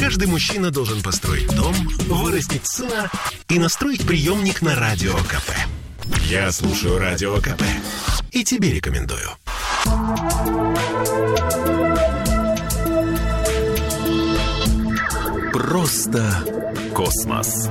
Каждый мужчина должен построить дом, вырастить сына и настроить приемник на Радио КП. Я слушаю Радио КП и тебе рекомендую. Просто космос.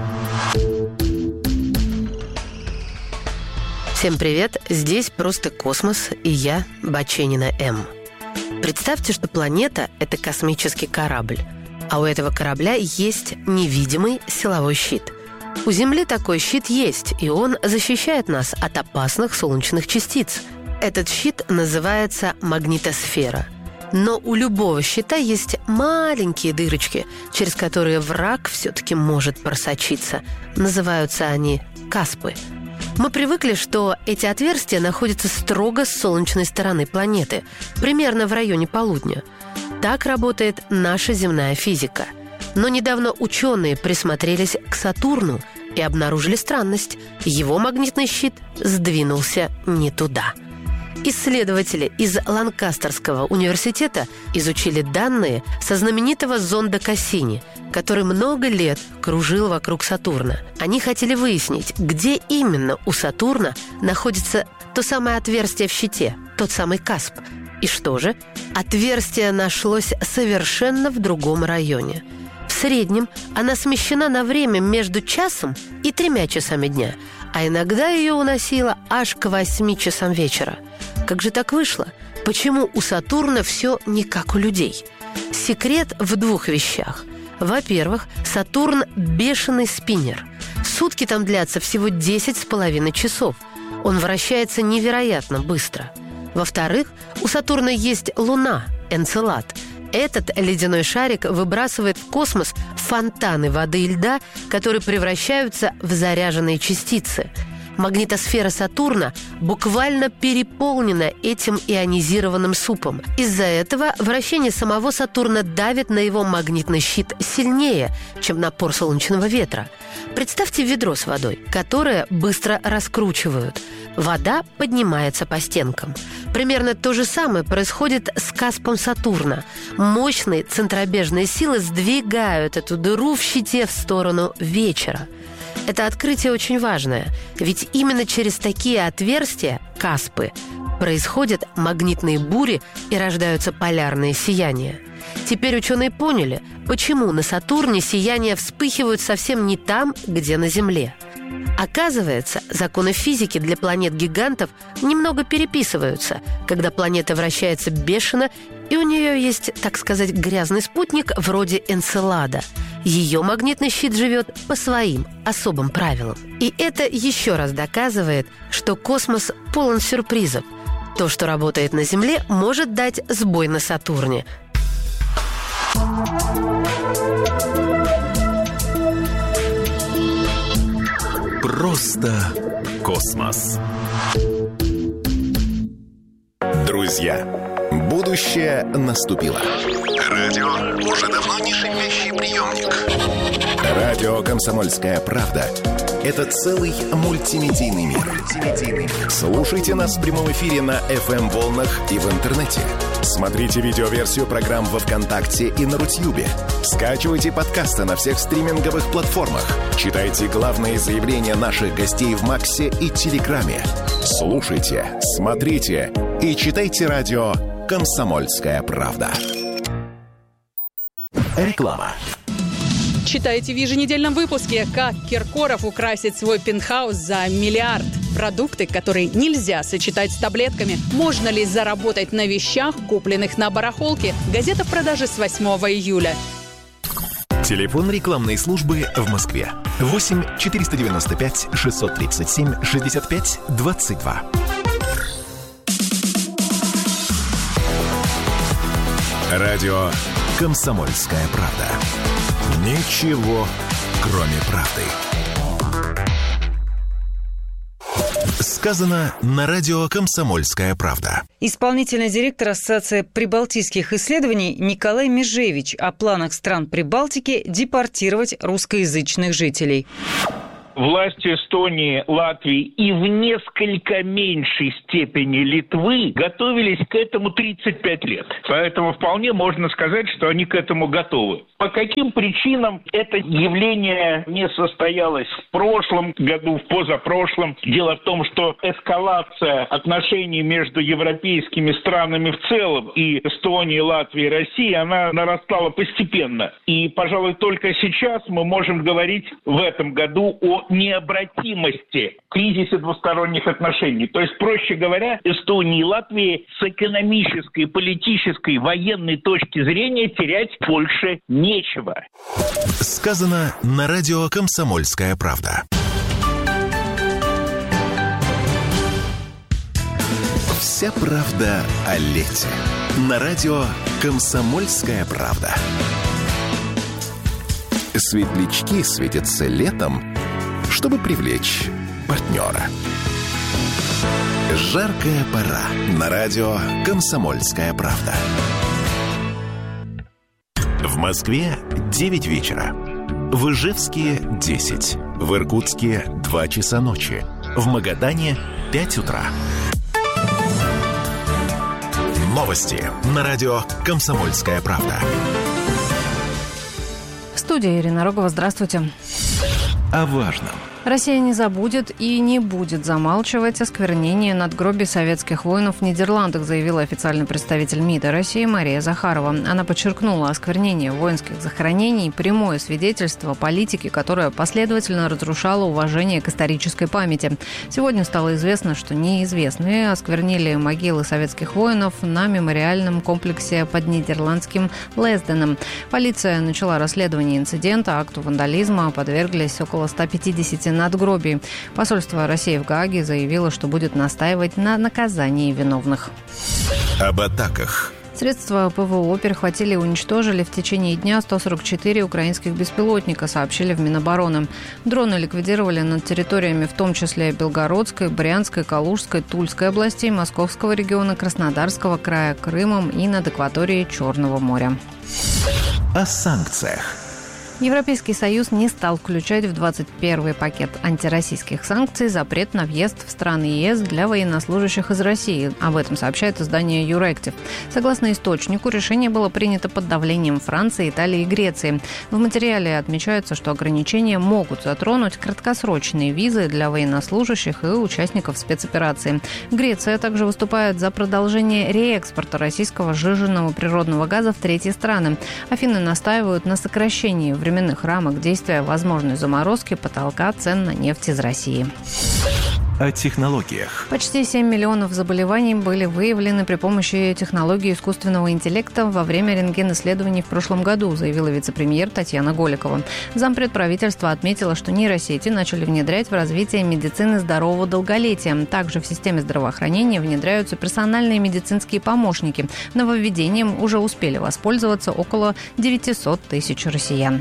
Всем привет, здесь «Просто космос» и я, Баченина М. Представьте, что планета – это космический корабль, а у этого корабля есть невидимый силовой щит. У Земли такой щит есть, и он защищает нас от опасных солнечных частиц. Этот щит называется магнитосфера. Но у любого щита есть маленькие дырочки, через которые враг все-таки может просочиться. Называются они каспы. Мы привыкли, что эти отверстия находятся строго с солнечной стороны планеты, примерно в районе полудня. Так работает наша земная физика. Но недавно ученые присмотрелись к Сатурну и обнаружили странность. Его магнитный щит сдвинулся не туда. Исследователи из Ланкастерского университета изучили данные со знаменитого зонда Кассини, который много лет кружил вокруг Сатурна. Они хотели выяснить, где именно у Сатурна находится то самое отверстие в щите, тот самый касп. И что же? Отверстие нашлось совершенно в другом районе. В среднем она смещена на время между часом и 3 часами дня, а иногда ее уносило аж к 8 часам вечера. Как же так вышло? Почему у Сатурна все не как у людей? Секрет в 2 вещах. Во-первых, Сатурн – бешеный спиннер. Сутки там длятся всего 10,5 часов. Он вращается невероятно быстро. Во-вторых, у Сатурна есть Луна – Энцелад. Этот ледяной шарик выбрасывает в космос фонтаны воды и льда, которые превращаются в заряженные частицы. Магнитосфера Сатурна буквально переполнена этим ионизированным супом. Из-за этого вращение самого Сатурна давит на его магнитный щит сильнее, чем напор солнечного ветра. Представьте ведро с водой, которое быстро раскручивают. Вода поднимается по стенкам. Примерно то же самое происходит с каспом Сатурна. Мощные центробежные силы сдвигают эту дыру в щите в сторону вечера. Это открытие очень важное, ведь именно через такие отверстия, каспы, происходят магнитные бури и рождаются полярные сияния. Теперь ученые поняли, почему на Сатурне сияния вспыхивают совсем не там, где на Земле. Оказывается, законы физики для планет-гигантов немного переписываются, когда планета вращается бешено, и у нее есть, так сказать, грязный спутник вроде Энцелада. Ее магнитный щит живет по своим особым правилам. И это еще раз доказывает, что космос полон сюрпризов. То, что работает на Земле, может дать сбой на Сатурне. Просто космос. Друзья, будущее наступило. Радио уже давно не шипящий приемник. Радио «Комсомольская правда» — это целый мультимедийный мир. Слушайте нас в прямом эфире на FM-волнах и в интернете. Смотрите видеоверсию программ во ВКонтакте и на Рутьюбе. Скачивайте подкасты на всех стриминговых платформах. Читайте главные заявления наших гостей в Максе и Телеграме. Слушайте, смотрите и читайте радио «Комсомольская правда». Реклама. Читайте в еженедельном выпуске, как Киркоров украсит свой пентхаус за миллиард. Продукты, которые нельзя сочетать с таблетками. Можно ли заработать на вещах, купленных на барахолке? Газета в продаже с 8 июля. Телефон рекламной службы в Москве. 8 495 637 65 22. Радио «Комсомольская правда». Ничего, кроме правды. Сказано на радио «Комсомольская правда». Исполнительный директор Ассоциации прибалтийских исследований Николай Межевич о планах стран Прибалтики депортировать русскоязычных жителей. власти Эстонии, Латвии и в несколько меньшей степени Литвы готовились к этому 35 лет. Поэтому вполне можно сказать, что они к этому готовы. По каким причинам это явление не состоялось в прошлом году, в позапрошлом? Дело в том, что эскалация отношений между европейскими странами в целом и Эстонией, Латвией, Россией, она нарастала постепенно. И, пожалуй, только сейчас мы можем говорить в этом году о необратимости кризиса двусторонних отношений. То есть, проще говоря, Эстонии и Латвии с экономической, политической, военной точки зрения терять больше нечего. Сказано на радио «Комсомольская правда». Вся правда о лете. На радио «Комсомольская правда». Светлячки светятся летом, чтобы привлечь партнера. Жаркая пора. На радио «Комсомольская правда». В Москве 9 вечера. В Ижевске 10. В Иркутске 2 часа ночи. В Магадане 5 утра. Новости на радио «Комсомольская правда». В студии Ирина Рогова. Здравствуйте. О важном. Россия не забудет и не будет замалчивать осквернение надгробий советских воинов в Нидерландах, заявила официальный представитель МИДа России Мария Захарова. Она подчеркнула, осквернение воинских захоронений – прямое свидетельство политики, которая последовательно разрушала уважение к исторической памяти. Сегодня стало известно, что неизвестные осквернили могилы советских воинов на мемориальном комплексе под нидерландским Лесденом. Полиция начала расследование инцидента, акту вандализма подверглись около 150 надгробий. Посольство России в Гааге заявило, что будет настаивать на наказании виновных. Об атаках. Средства ПВО перехватили и уничтожили в течение дня 144 украинских беспилотника, сообщили в Минобороны. Дроны ликвидировали над территориями в том числе Белгородской, Брянской, Калужской, Тульской областей, Московского региона, Краснодарского края, Крымом и над акваторией Черного моря. О санкциях. Европейский Союз не стал включать в 21-й пакет антироссийских санкций запрет на въезд в страны ЕС для военнослужащих из России. Об этом сообщает издание Юректив. Согласно источнику, решение было принято под давлением Франции, Италии и Греции. В материале отмечается, что ограничения могут затронуть краткосрочные визы для военнослужащих и участников спецоперации. Греция также выступает за продолжение реэкспорта российского сжиженного природного газа в третьи страны. Афины настаивают на сокращении временных рамок действия возможной заморозки потолка цен на нефть из России. О технологиях. Почти 7 миллионов заболеваний были выявлены при помощи технологии искусственного интеллекта во время рентген-исследований в прошлом году, заявила вице-премьер Татьяна Голикова. Зампред правительства отметила, что нейросети начали внедрять в развитие медицины здорового долголетия. Также в системе здравоохранения внедряются персональные медицинские помощники. Нововведением уже успели воспользоваться около 900 тысяч россиян.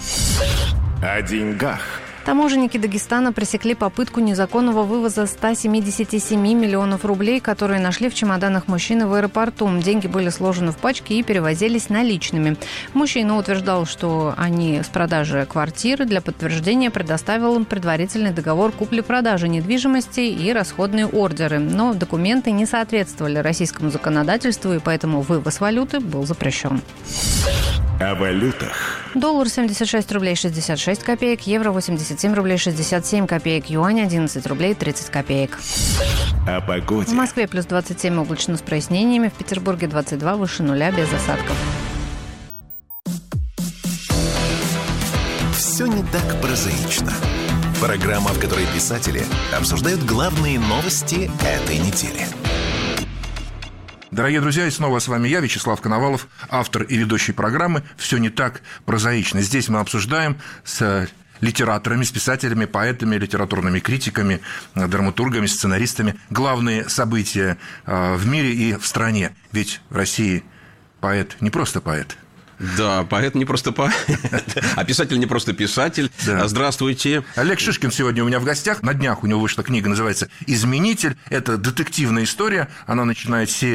О деньгах. Таможенники Дагестана пресекли попытку незаконного вывоза 177 миллионов рублей, которые нашли в чемоданах мужчины в аэропорту. Деньги были сложены в пачки и перевозились наличными. Мужчина утверждал, что они с продажи квартиры. Для подтверждения предоставил им предварительный договор купли-продажи недвижимости и расходные ордеры. Но документы не соответствовали российскому законодательству, и поэтому вывоз валюты был запрещен. О валютах. Доллар 76 рублей 66 копеек, евро 87 рублей 67 копеек, юань 11 рублей 30 копеек. О погоде. В Москве плюс 27 облачно с прояснениями, в Петербурге 22 выше нуля без осадков. Все не так прозаично. Программа, в которой писатели обсуждают главные новости этой недели. Дорогие друзья, и снова с вами я, Вячеслав Коновалов, автор и ведущий программы «Все не так прозаично». Здесь мы обсуждаем с литераторами, с писателями, поэтами, литературными критиками, драматургами, сценаристами главные события в мире и в стране. Ведь в России поэт не просто поэт. Да, поэт не просто поэт, а писатель не просто писатель. Да. Здравствуйте. Олег Шишкин сегодня у меня в гостях. На днях у него вышла книга, называется «Изменитель». Это детективная история. Она начинает серию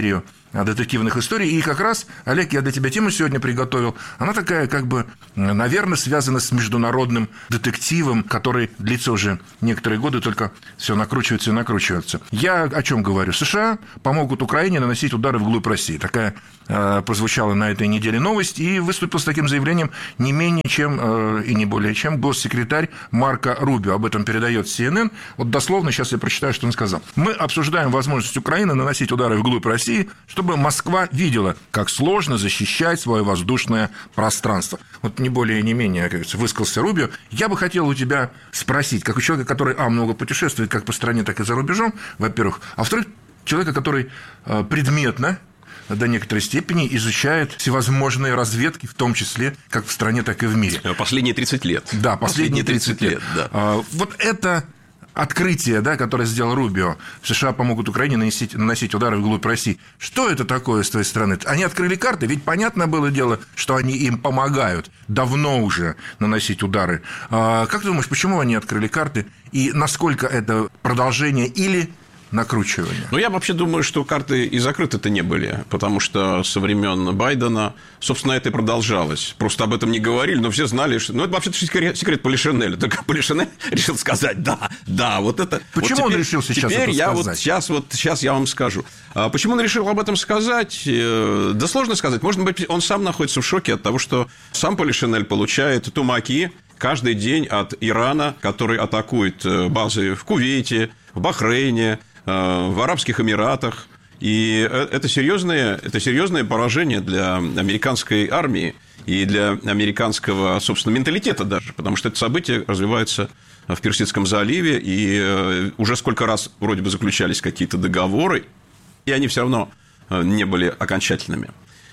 детективных историй. И как раз, Олег, я для тебя тему сегодня приготовил. Она такая, как бы, наверное, связана с международным детективом, который длится уже некоторые годы, только все накручивается и накручивается. Я о чем говорю? США помогут Украине наносить удары вглубь России. Такая прозвучала на этой неделе новость, и выступил с таким заявлением не менее чем и не более чем госсекретарь Марко Рубио. Об этом передает CNN. Вот дословно сейчас я прочитаю, что он сказал. Мы обсуждаем возможность Украины наносить удары вглубь России, чтобы Москва видела, как сложно защищать свое воздушное пространство. Вот не более и не менее, как говорится, высказался Рубио. Я бы хотел у тебя спросить, как у человека, который, много путешествует как по стране, так и за рубежом, во-первых, а во-вторых, человека, который предметно до некоторой степени изучает всевозможные разведки, в том числе как в стране, так и в мире. Последние 30 лет. Да, последние 30 лет. Да. Вот это открытие, да, которое сделал Рубио, США помогут Украине наносить удары вглубь России. Что это такое с твоей стороны? Они открыли карты, ведь понятное было дело, что они им помогают давно уже наносить удары. Как ты думаешь, почему они открыли карты и насколько это продолжение или накручивание? Ну, я вообще думаю, что карты и закрыты-то не были, потому что со времен Байдена, собственно, это и продолжалось. Просто об этом не говорили, но все знали, что... Ну, это вообще-то секрет Полишинеля. Только Полишинель решил сказать «да, вот это...» Почему он решил сейчас это сказать? Сейчас я вам скажу. Почему он решил об этом сказать? Да сложно сказать. Может быть, он сам находится в шоке от того, что сам Полишинель получает тумаки каждый день от Ирана, который атакует базы в Кувейте, в Бахрейне, в Арабских Эмиратах. И это серьезное поражение для американской армии и для американского, собственно, менталитета даже, потому что это событие развивается в Персидском заливе, и уже сколько раз вроде бы заключались какие-то договоры, и они все равно не были окончательными.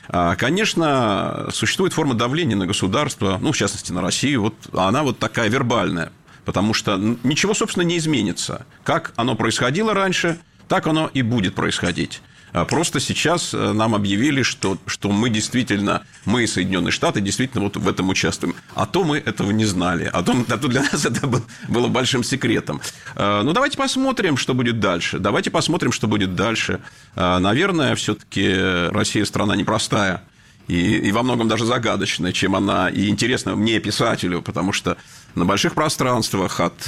Конечно, существует форма давления на государство, в частности, на Россию, она такая вербальная. Потому что ничего, собственно, не изменится. Как оно происходило раньше, так оно и будет происходить. Просто сейчас нам объявили, что мы действительно, мы, Соединенные Штаты, действительно в этом участвуем. А то мы этого не знали. А то для нас это было большим секретом. Давайте посмотрим, что будет дальше. Наверное, все-таки Россия страна непростая. И во многом даже загадочная, чем она и интересна мне, писателю, потому что на больших пространствах от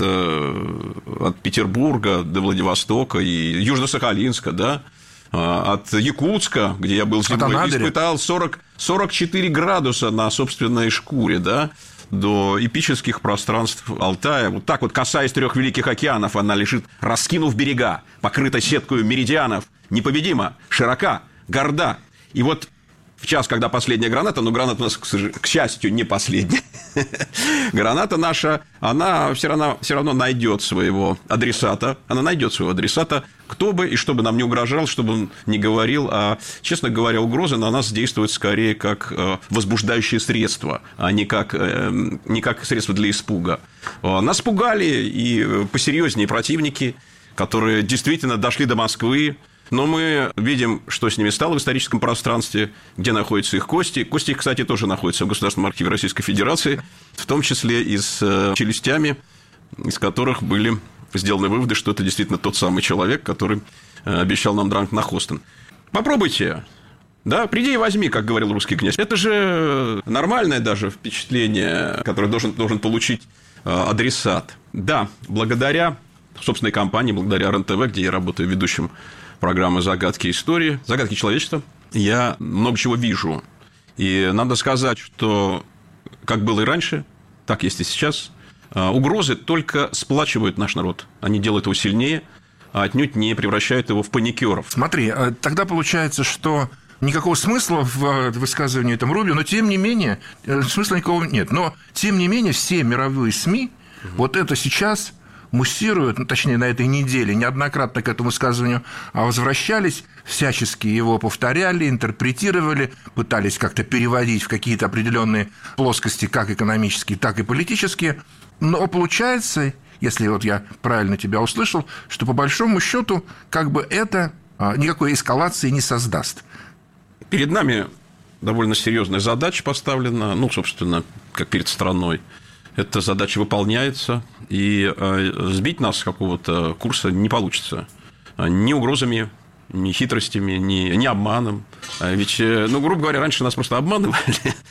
Петербурга до Владивостока и Южно-Сахалинска, да, от Якутска, где я был зимой, испытал 44 градуса на собственной шкуре, да, до эпических пространств Алтая. Вот так вот, касаясь 3 великих океанов, она лежит, раскинув берега, покрыта сеткою меридианов, непобедима, широка, горда. И вот в час, когда последняя граната, но граната у нас, к счастью, не последняя, граната наша, она все равно найдет своего адресата, кто бы и что бы нам не угрожал, что бы он ни говорил, честно говоря, угрозы на нас действуют скорее как возбуждающее средство, а не как средство для испуга. Нас пугали и посерьезнее противники, которые действительно дошли до Москвы. Но мы видим, что с ними стало в историческом пространстве, где находятся их кости. Кости их, кстати, тоже находятся в Государственном архиве Российской Федерации, в том числе и с челюстями, из которых были сделаны выводы, что это действительно тот самый человек, который обещал нам дранг на Хостен. Попробуйте. Да, приди и возьми, как говорил русский князь. Это же нормальное даже впечатление, которое должен получить адресат. Да, благодаря собственной компании, благодаря РЕН-ТВ, где я работаю ведущим программы «Загадки истории», «Загадки человечества», я много чего вижу. И надо сказать, что как было и раньше, так есть и сейчас, угрозы только сплачивают наш народ. Они делают его сильнее, а отнюдь не превращают его в паникеров. Смотри, тогда получается, что никакого смысла в высказывании там Рубио, но тем не менее, смысла никакого нет. Но тем не менее, все мировые СМИ вот это сейчас муссируют, точнее, на этой неделе неоднократно к этому высказыванию возвращались, всячески его повторяли, интерпретировали, пытались как-то переводить в какие-то определенные плоскости, как экономические, так и политические. Но получается, если вот я правильно тебя услышал, что по большому счету как бы это никакой эскалации не создаст. Перед нами довольно серьезная задача поставлена, собственно, как перед страной. Эта задача выполняется, и сбить нас с какого-то курса не получится. Ни угрозами, ни хитростями, ни обманом. А ведь, ну, грубо говоря, раньше нас просто обманывали.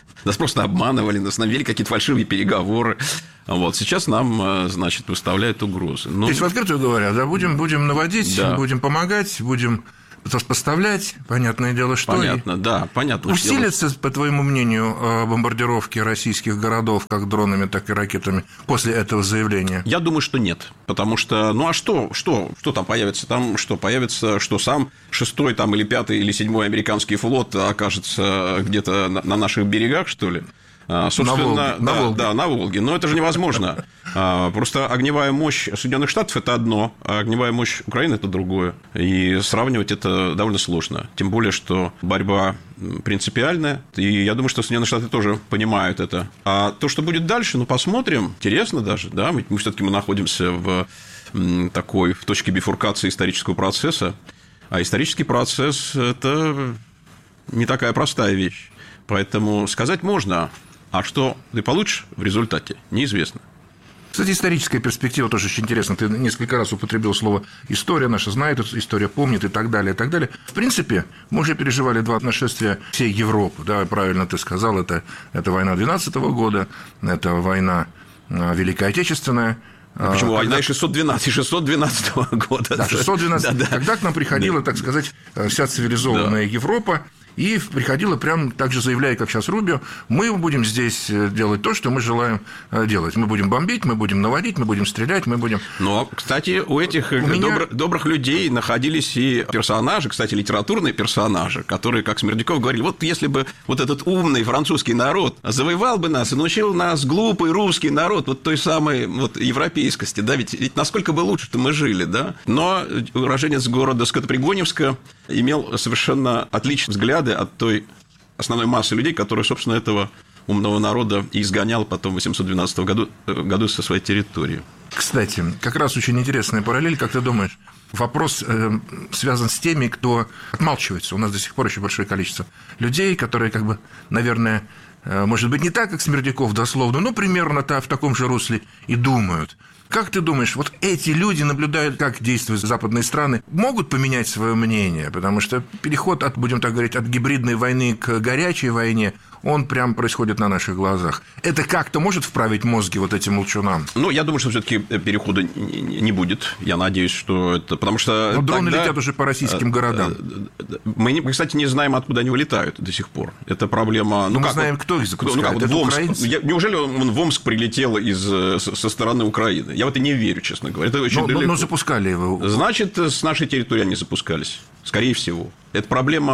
Нас навели какие-то фальшивые переговоры. Вот. Сейчас нам, значит, выставляют угрозы. То есть, в открытую говоря, да, будем наводить, да. Будем помогать, будем поставлять, понятное дело, что... Понятно, да, понятно. Усилятся, по твоему мнению, бомбардировки российских городов как дронами, так и ракетами после этого заявления? Я думаю, что нет. Потому что, ну, а что там появится? Там что, появится, что сам 6-й там, или 5-й, или 7-й американский флот окажется где-то на наших берегах, что ли? Собственно, на Волге. Да, на Волге. Но это же невозможно. Просто огневая мощь Соединенных Штатов – это одно, а огневая мощь Украины – это другое. И сравнивать это довольно сложно. Тем более, что борьба принципиальная. И я думаю, что Соединенные Штаты тоже понимают это. А то, что будет дальше, ну, посмотрим. Интересно даже. Да? Мы все-таки находимся в точке бифуркации исторического процесса. А исторический процесс – это не такая простая вещь. Поэтому сказать можно. А что ты получишь в результате, неизвестно. Кстати, историческая перспектива тоже очень интересна. Ты несколько раз употребил слово «история», наша знает, история помнит и так далее, и так далее. В принципе, мы уже переживали 2 нашествия всей Европы, да, правильно ты сказал, это война 12 года, это война Великая Отечественная. Почему? Война 612 года. Да, 612. Да. Когда к нам приходила, так сказать, вся цивилизованная Европа, и приходила прям так же, заявляя, как сейчас Рубио, мы будем здесь делать то, что мы желаем делать. Мы будем бомбить, мы будем наводить, мы будем стрелять, мы будем... Но, кстати, у этих добрых людей находились и персонажи, кстати, литературные персонажи, которые, как Смердяков, говорили, вот если бы вот этот умный французский народ завоевал бы нас и научил нас глупый русский народ вот той самой вот европейскости, да, ведь насколько бы лучше-то мы жили, да? Но уроженец города Скотопригоневска имел совершенно отличный взгляд от той основной массы людей, которая, собственно, этого умного народа и изгонял потом в 812 году со своей территории. Кстати, как раз очень интересная параллель, как ты думаешь, вопрос связан с теми, кто отмалчивается. У нас до сих пор еще большое количество людей, которые, как бы, наверное, может быть, не так, как Смердяков дословно, но примерно в таком же русле и думают. Как ты думаешь, вот эти люди наблюдают, как действуют западные страны, могут поменять свое мнение? Потому что переход будем так говорить, от гибридной войны к горячей войне, он прям происходит на наших глазах. Это как-то может вправить мозги вот этим молчунам? Ну, я думаю, что все-таки перехода не будет. Я надеюсь, что это... Потому что... Но дроны летят уже по российским городам. Мы, кстати, не знаем, откуда они вылетают до сих пор. Это проблема... Мы знаем, кто их запускает. Это украинцы? Неужели он в Омск прилетел со стороны Украины? Я в это не верю, честно говоря. Это очень далеко. Но запускали его. Значит, с нашей территории они запускались. Скорее всего. Это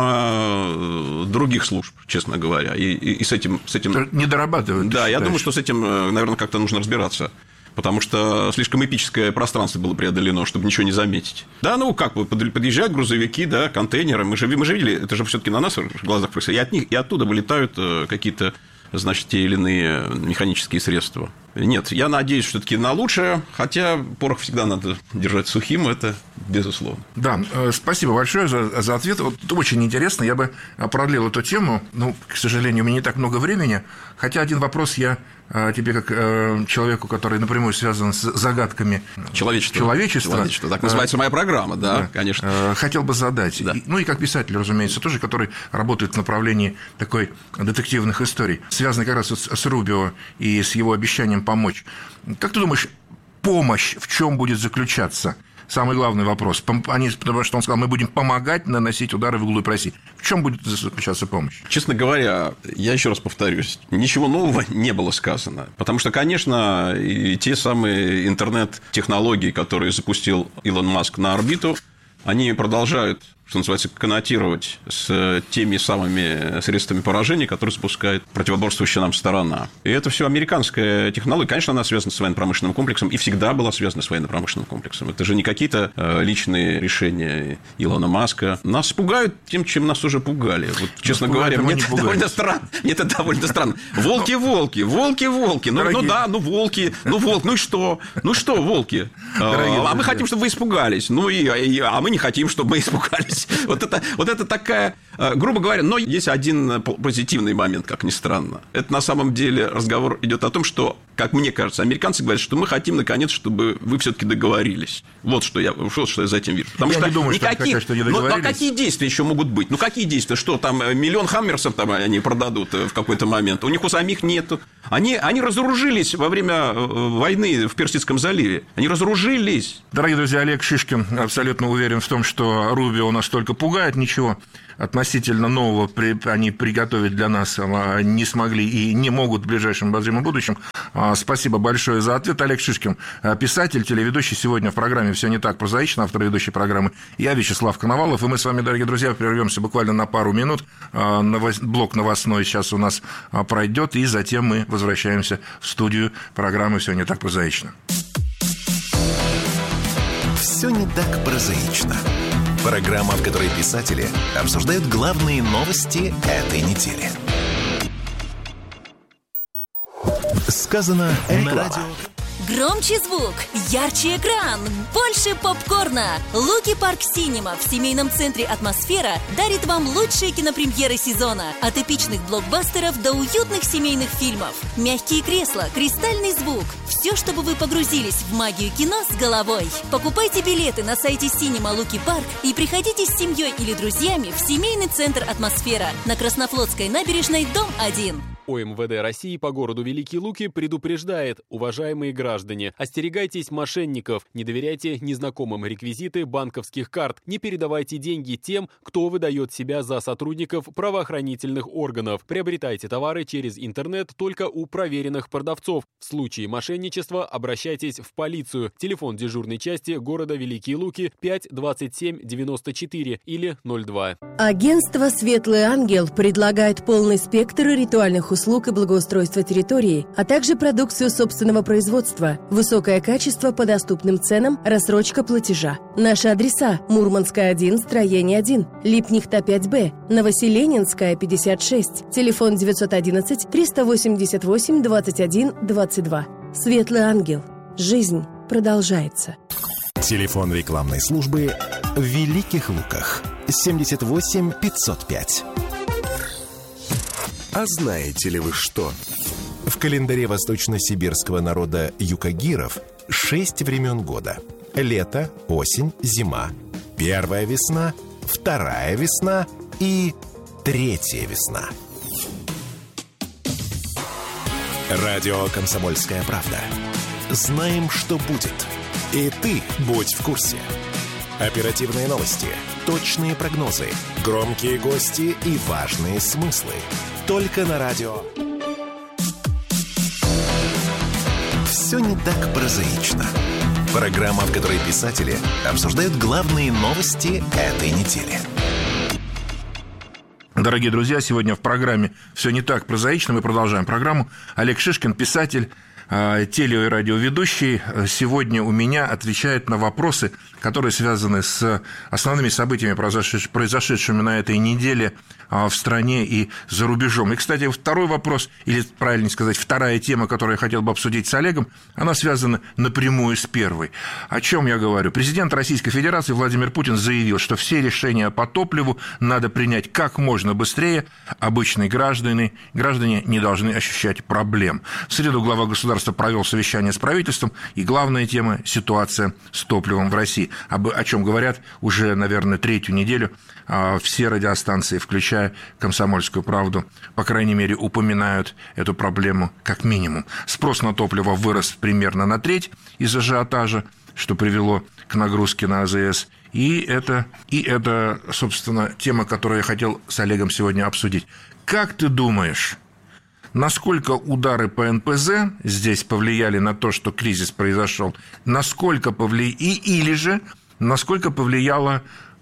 проблема других служб, честно говоря. И с этим... Не дорабатывают. Да, я думаю, что с этим, наверное, как-то нужно разбираться. Потому что слишком эпическое пространство было преодолено, чтобы ничего не заметить. Да, ну как, подъезжают грузовики, да, контейнеры. Мы же видели, это же все-таки на нас в глазах происходит. И оттуда вылетают какие-то, значит, те или иные механические средства. Нет, я надеюсь все-таки на лучшее, хотя порох всегда надо держать сухим, это безусловно. Да, спасибо большое за ответ. Вот, это очень интересно, я бы продлил эту тему. Ну, к сожалению, у меня не так много времени. Хотя один вопрос я тебе, как человеку, который напрямую связан с загадками человечества. Так называется моя программа, да, конечно. Хотел бы задать. Да. Ну, и как писатель, разумеется, тоже, который работает в направлении такой детективных историй, связанный как раз с Рубио и с его обещанием помочь. Как ты думаешь, помощь в чем будет заключаться? Самый главный вопрос. Потому что он сказал, мы будем помогать наносить удары вглубь России. В чем будет заключаться помощь? Честно говоря, я еще раз повторюсь, ничего нового не было сказано. Потому что, конечно, и те самые интернет-технологии, которые запустил Илон Маск на орбиту, они продолжают, что называется, коннотировать с теми самыми средствами поражения, которые запускает противоборствующая нам сторона. И это все американская технология. Конечно, она связана с военно-промышленным комплексом и всегда была связана с военно-промышленным комплексом. Это же не какие-то личные решения Илона Маска. Нас пугают тем, чем нас уже пугали. Вот, честно говоря, мне это довольно странно. Это довольно странно. Волки. Волки. Ну и что? Ну что, волки? А мы хотим, чтобы вы испугались. А мы не хотим, чтобы мы испугались. понимаете? Вот это такая, грубо говоря, но есть один позитивный момент, как ни странно. Это на самом деле разговор идет о том, что, как мне кажется, американцы говорят, что мы хотим, наконец, чтобы вы все-таки договорились. Вот что я за этим вижу. Потому что не думаю, что никаких... что не договорились. Ну, а какие действия еще могут быть? Ну, какие действия? Что, там, 1 миллион хаммерсов там они продадут в какой-то момент? У них у самих нету. Они разоружились во время войны в Персидском заливе. Они разоружились. Дорогие друзья, Олег Шишкин абсолютно уверен в том, что Рубио нас только пугает, ничего относительно нового они приготовить для нас не смогли и не могут в ближайшем обозримом будущем. Спасибо большое за ответ. Олег Шишкин, писатель, телеведущий, сегодня в программе «Все не так прозаично», автор ведущей программы. Я Вячеслав Коновалов, и мы с вами, дорогие друзья, прервемся буквально на пару минут. Блок новостной сейчас у нас пройдет, и затем мы возвращаемся в студию программы «Все не так прозаично». «Все не так прозаично». Программа, в которой писатели обсуждают главные новости этой недели. Сказано на радио. Громче звук, ярче экран, больше попкорна. Луки Парк Синема в семейном центре «Атмосфера» дарит вам лучшие кинопремьеры сезона. От эпичных блокбастеров до уютных семейных фильмов. Мягкие кресла, кристальный звук. Все, чтобы вы погрузились в магию кино с головой. Покупайте билеты на сайте Синема Луки Парк и приходите с семьей или друзьями в семейный центр «Атмосфера» на Краснофлотской набережной, дом 1. ОМВД России по городу Великие Луки предупреждает: уважаемые граждане, остерегайтесь мошенников, не доверяйте незнакомым реквизиты банковских карт, не передавайте деньги тем, кто выдает себя за сотрудников правоохранительных органов. Приобретайте товары через интернет только у проверенных продавцов. В случае мошенничества обращайтесь в полицию. Телефон дежурной части города Великие Луки 5 27 94 или 02. Агентство «Светлый ангел» предлагает полный спектр ритуальных услуг и благоустройства территории, а также продукцию собственного производства, высокое качество по доступным ценам, рассрочка платежа. Наши адреса: Мурманская 1, строение 1, Липнихта 5Б, Новоселенинская 56, телефон 911 388 21 22. «Светлый ангел». Жизнь продолжается. Телефон рекламной службы в Великих Луках 78 505. А знаете ли вы что? В календаре восточно-сибирского народа юкагиров 6 времен года. Лето, осень, зима. Первая весна, вторая весна и третья весна. Радио «Комсомольская правда». Знаем, что будет. И ты будь в курсе. Оперативные новости, точные прогнозы, громкие гости и важные смыслы. Только на радио. «Все не так прозаично». Программа, в которой писатели обсуждают главные новости этой недели. Дорогие друзья, сегодня в программе «Все не так прозаично». Мы продолжаем программу. Олег Шишкин, писатель, теле- и радиоведущий, сегодня у меня отвечает на вопросы, которые связаны с основными событиями, произошедшими на этой неделе в стране и за рубежом. И, кстати, второй вопрос, или, правильнее сказать, вторая тема, которую я хотел бы обсудить с Олегом, она связана напрямую с первой. О чем я говорю? Президент Российской Федерации Владимир Путин заявил, что все решения по топливу надо принять как можно быстрее. Обычные граждане не должны ощущать проблем. В среду глава государства провел совещание с правительством, и главная тема – ситуация с топливом в России. О чем говорят уже, наверное, третью неделю все радиостанции, включая «Комсомольскую правду», по крайней мере, упоминают эту проблему как минимум. Спрос на топливо вырос примерно на треть из ажиотажа, что привело к нагрузке на АЗС. И это, собственно, тема, которую я хотел с Олегом сегодня обсудить. Как ты думаешь, насколько удары по НПЗ здесь повлияли на то, что кризис произошел? Насколько повлияла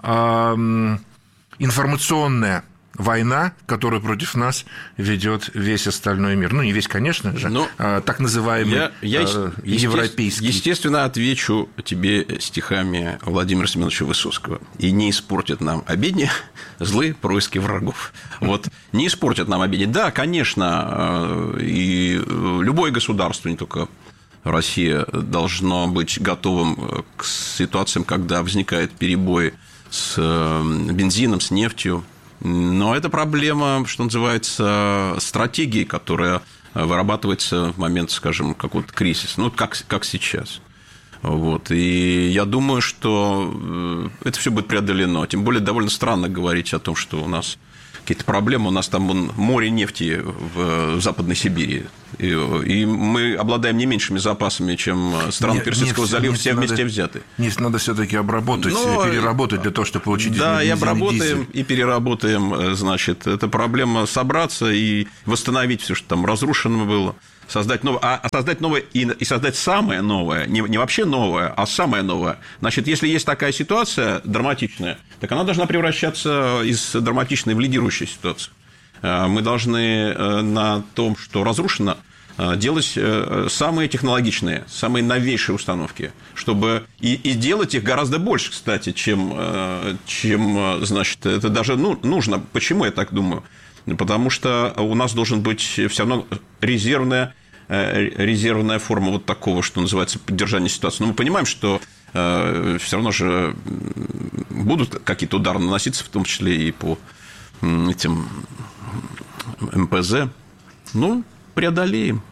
информационная война, которую против нас ведет весь остальной мир? Ну, не весь, конечно же, так называемый европейский. Естественно, отвечу тебе стихами Владимира Семеновича Высоцкого. «И не испортят нам обедни злые происки врагов». Вот, не испортят нам обедни. Да, конечно, и любое государство, не только Россия, должно быть готовым к ситуациям, когда возникают перебои с бензином, с нефтью. Но это проблема, что называется, стратегии, которая вырабатывается в момент, скажем, какого-то кризиса, ну, как сейчас. Вот. И я думаю, что это все будет преодолено. Тем более, довольно странно говорить о том, что у нас какие-то проблемы. У нас там море нефти в Западной Сибири. И мы обладаем не меньшими запасами, чем страны Персидского залива, все вместе взяты. Нефть надо все-таки обработать, переработать для того, чтобы получить дизель. Да, и обработаем, и переработаем. Значит, это проблема собраться и восстановить все, что там разрушено было. Создать новое, создать новое и создать самое новое, не вообще новое, а самое новое. Значит, если есть такая ситуация драматичная, так она должна превращаться из драматичной в лидирующую ситуацию. Мы должны на том, что разрушено, делать самые технологичные, самые новейшие установки, чтобы и делать их гораздо больше, кстати, чем значит, это даже нужно. Почему я так думаю? Потому что у нас должен быть все равно резервная форма вот такого, что называется, поддержания ситуации. Но мы понимаем, что все равно же будут какие-то удары наноситься, в том числе и по этим МПЗ. Ну, преодолеем.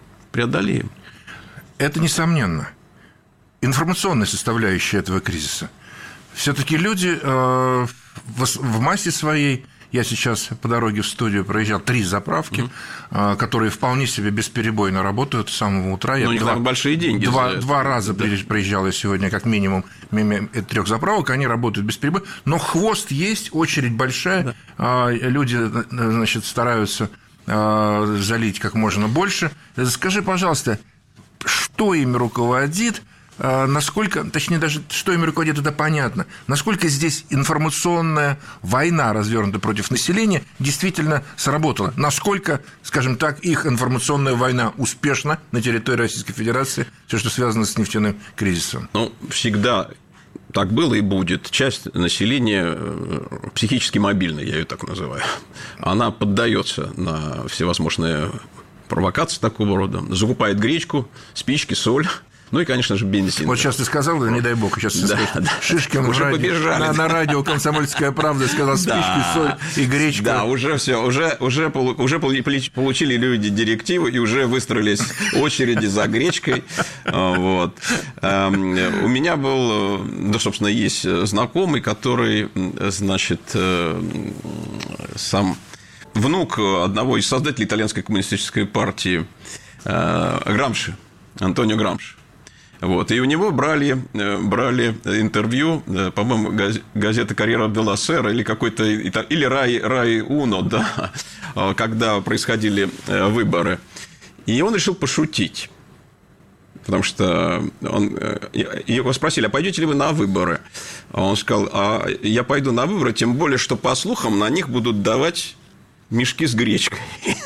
Это несомненно. Информационная составляющая этого кризиса. Все-таки люди в массе своей. Я сейчас по дороге в студию проезжал 3 заправки, которые вполне себе бесперебойно работают с самого утра. Но у них большие деньги. Два раза проезжал я сегодня, как минимум, мимо 3 заправок, они работают бесперебойно. Но хвост есть, очередь большая, люди, значит, стараются залить как можно больше. Скажи, пожалуйста, что ими руководит? Насколько, точнее, даже что ими руководит, это понятно. Насколько здесь информационная война, развернутая против населения, действительно сработала? Насколько, скажем так, их информационная война успешна на территории Российской Федерации, все, что связано с нефтяным кризисом? Ну, всегда так было и будет. Часть населения психически мобильная, я ее так называю. Она поддается на всевозможные провокации такого рода, закупает гречку, спички, соль. Ну и, конечно же, бензин. Вот сейчас ты сказал, не дай бог, сейчас Шишкин на радио «Комсомольская правда» сказал спички, соль и гречка. Да, уже все, уже получили люди директиву и уже выстроились очереди за гречкой. Вот. У меня был, да, собственно, есть знакомый, который, значит, сам внук одного из создателей итальянской коммунистической партии Грамши, Антонио Грамши. Вот. И у него брали интервью, по-моему, газета «Карьера делла Сера» или какой-то, или «Рай Уно», да, когда происходили выборы. И он решил пошутить. Потому что его спросили, а пойдете ли вы на выборы? А он сказал, а я пойду на выборы, тем более, что, по слухам, на них будут давать мешки с гречкой.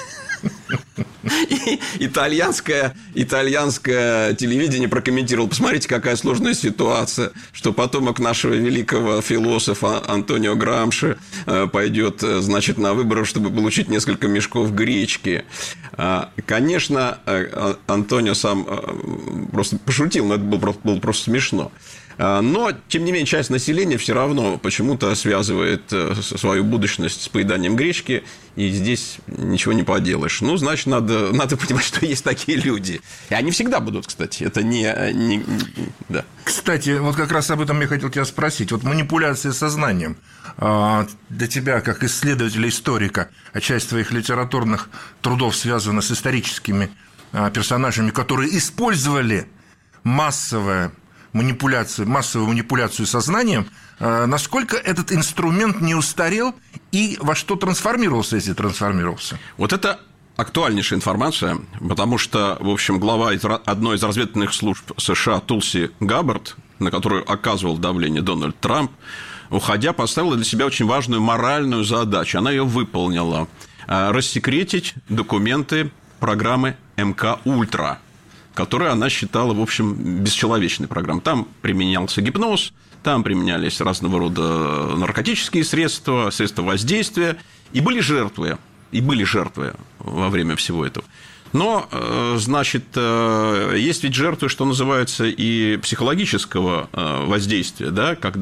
И итальянское телевидение прокомментировало: посмотрите, какая сложная ситуация, что потомок нашего великого философа Антонио Грамши пойдет, значит, на выборы, чтобы получить несколько мешков гречки. Конечно, Антонио сам просто пошутил, но это было просто смешно. Но, тем не менее, часть населения все равно почему-то связывает свою будущность с поеданием гречки, и здесь ничего не поделаешь. Ну, значит, надо понимать, что есть такие люди. И они всегда будут, кстати. Это не да. Кстати, вот как раз об этом я хотел тебя спросить. Вот манипуляция сознанием для тебя, как исследователя, историка, а часть твоих литературных трудов связана с историческими персонажами, которые использовали массовую манипуляцию сознанием, насколько этот инструмент не устарел и во что трансформировался, если трансформировался? Вот это актуальнейшая информация, потому что, в общем, глава одной из разведывательных служб США Тулси Габбард, на которую оказывал давление Дональд Трамп, уходя, поставила для себя очень важную моральную задачу. Она ее выполнила. Рассекретить документы программы МК-Ультра, которую она считала, в общем, бесчеловечной программой. Там применялся гипноз, там применялись разного рода наркотические средства, средства воздействия, и были жертвы во время всего этого. Но, значит, есть ведь жертвы, что называется, и психологического воздействия, да, когда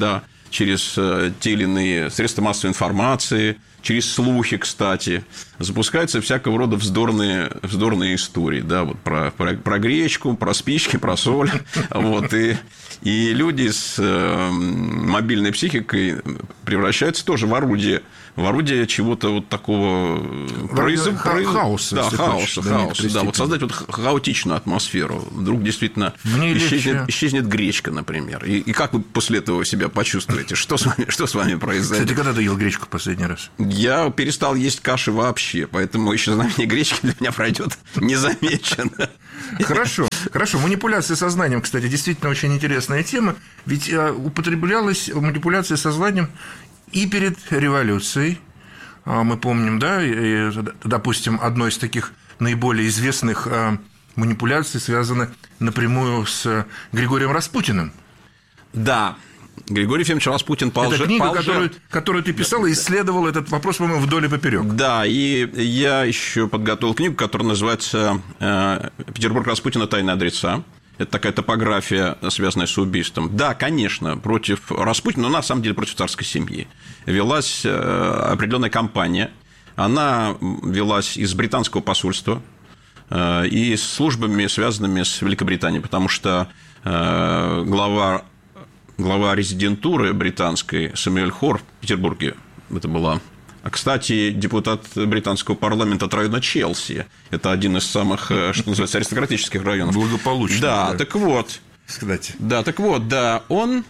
через те или иные средства массовой информации, через слухи, кстати, запускаются всякого рода вздорные истории, да, вот про гречку, про спички, про соль, вот, и люди с мобильной психикой превращаются тоже в орудие чего-то вот такого хаоса. Да, хаоса. Да, вот создать вот хаотичную атмосферу. Вдруг действительно исчезнет гречка, например. И как вы после этого себя почувствуете? Что с вами произойдет? Кстати, когда ты ел гречку в последний раз? Я перестал есть каши вообще, поэтому исчезновение гречки для меня пройдет незамеченно. Хорошо. Манипуляция сознанием, кстати, действительно очень интересная тема. Ведь употреблялась манипуляция сознанием и перед революцией. Мы помним, да, допустим, одной из таких наиболее известных манипуляций связана напрямую с Григорием Распутиным. Да. Григорий Ефимович Распутин пал. Это книга, которую ты писал и исследовал этот вопрос, по-моему, вдоль и поперек. Да, и я еще подготовил книгу, которая называется «Петербург Распутина. Тайные адреса». Это такая топография, связанная с убийством. Да, конечно, против Распутина, но на самом деле против царской семьи велась определенная кампания. Она велась из британского посольства и с службами, связанными с Великобританией, потому что глава резидентуры британской Сэмюэль Хор в Петербурге, это была... А, кстати, депутат британского парламента от района Челси. Это один из самых, что называется, аристократических районов. Благополучно. Да, так вот. Кстати. Да, так вот, да, он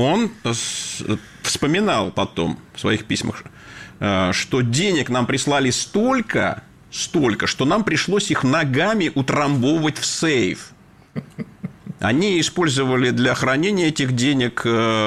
вспоминал потом в своих письмах, что денег нам прислали столько, что нам пришлось их ногами утрамбовывать в сейф. Они использовали для хранения этих денег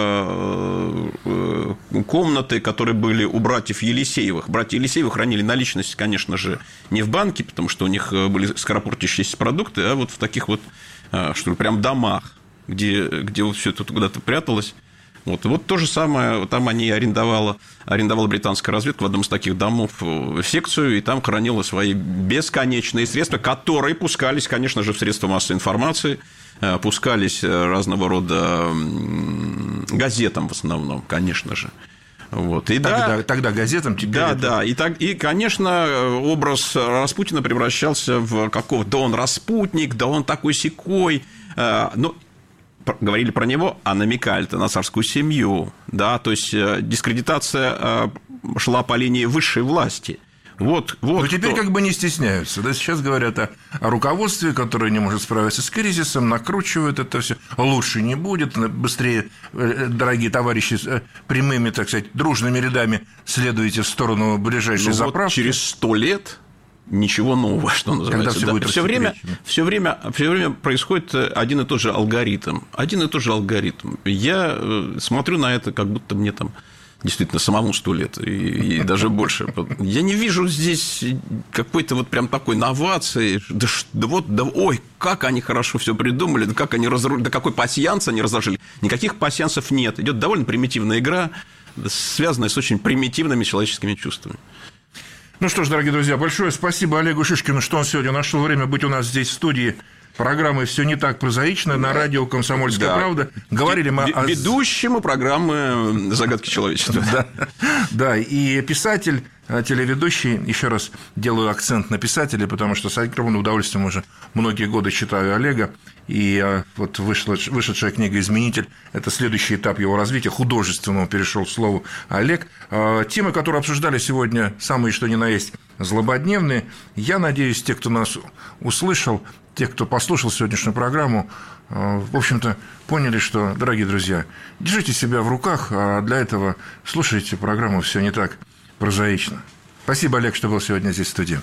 комнаты, которые были у братьев Елисеевых. Братья Елисеевы хранили наличность, конечно же, не в банке, потому что у них были скоропортящиеся продукты, а вот в таких вот, что ли, прям домах, где вот все это куда-то пряталось. Вот то же самое, там они арендовала британская разведка в одном из таких домов секцию, и там хранила свои бесконечные средства, которые пускались, конечно же, в средства массовой информации, пускались разного рода газетам в основном, конечно же. Вот. И тогда газетам, теперь да. И, конечно, образ Распутина превращался в какого-то... Да он распутник, да он такой-сякой. Но говорили про него, а намекали-то на царскую семью. Да? То есть дискредитация шла по линии высшей власти. Но теперь как бы не стесняются. Да? Сейчас говорят о руководстве, которое не может справиться с кризисом, накручивают это все. Лучше не будет. Быстрее, дорогие товарищи, прямыми, так сказать, дружными рядами следуйте в сторону ближайшей заправки. Через 100 лет ничего нового, что называется. Все время происходит один и тот же алгоритм. Я смотрю на это, как будто мне там действительно самому 100 лет и даже больше. Я не вижу здесь какой-то вот прям такой новации. Ой, как они хорошо все придумали, да как они разрушили, да какой пасьянс они разложили. Никаких пасьянсов нет. Идет довольно примитивная игра, связанная с очень примитивными человеческими чувствами. Ну что ж, дорогие друзья, большое спасибо Олегу Шишкину, что он сегодня нашел время быть у нас здесь в студии. Программы «Все не так прозаично» на радио «Комсомольская правда». Говорили мы о... Ведущему программы «Загадки человечества». Да, и писатель, телеведущий, еще раз делаю акцент на писателя, потому что с огромным удовольствием уже многие годы читаю Олега, и вот вышедшая книга «Изменитель» – это следующий этап его развития, художественного перешел к слову Олег. Темы, которые обсуждали сегодня, самые что ни на есть злободневные. Я надеюсь, те, кто нас услышал, те, кто послушал сегодняшнюю программу, в общем-то, поняли, что, дорогие друзья, держите себя в руках, а для этого слушайте программу «Все не так прозаично». Спасибо, Олег, что был сегодня здесь в студии.